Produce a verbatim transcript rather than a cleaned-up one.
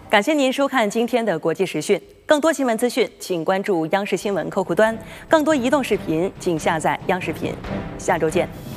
感谢您收看今天的国际时讯。更多新闻资讯，请关注央视新闻客户端；更多移动视频，请下载央视频。下周见。